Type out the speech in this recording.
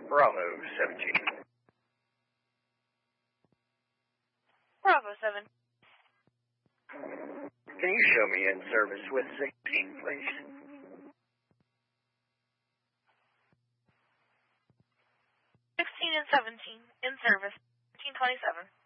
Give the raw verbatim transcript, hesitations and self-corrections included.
Bravo seventeen. Bravo seven. Can you show me in service with sixteen, please? sixteen and seventeen, in service, fifteen twenty-seven.